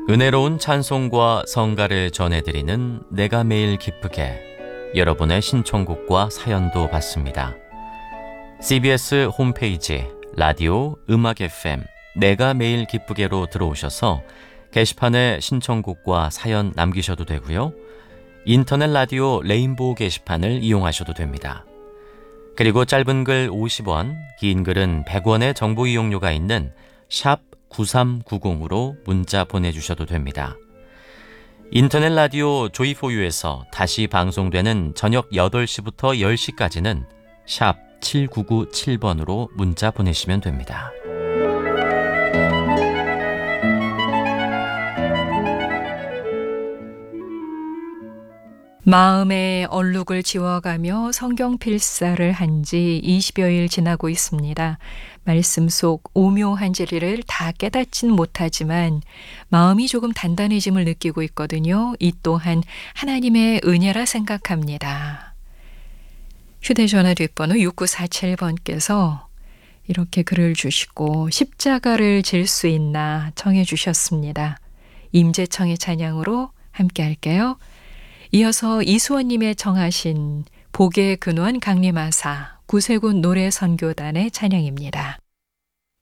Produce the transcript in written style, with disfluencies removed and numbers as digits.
은혜로운 찬송과 성가를 전해드리는 내가 매일 기쁘게, 여러분의 신청곡과 사연도 받습니다. CBS 홈페이지 라디오 음악 FM 내가 매일 기쁘게로 들어오셔서 게시판에 신청곡과 사연 남기셔도 되고요. 인터넷 라디오 레인보우 게시판을 이용하셔도 됩니다. 그리고 짧은 글 50원, 긴 글은 100원의 정보 이용료가 있는 샵 9390으로 문자 보내주셔도 됩니다. 인터넷 라디오 조이포유에서 다시 방송되는 저녁 8시부터 10시까지는 샵 7997번으로 문자 보내시면 됩니다. 마음의 얼룩을 지워가며 성경 필사를 한 지 20여일 지나고 있습니다. 말씀 속 오묘한 진리를 다 깨닫진 못하지만 마음이 조금 단단해짐을 느끼고 있거든요. 이 또한 하나님의 은혜라 생각합니다. 휴대전화 뒷번호 6947번께서 이렇게 글을 주시고 십자가를 질 수 있나 청해 주셨습니다. 임재청의 찬양으로 함께 할게요. 이어서 이수원님의 청하신 복의 근원 강림하사 구세군 노래선교단의 찬양입니다.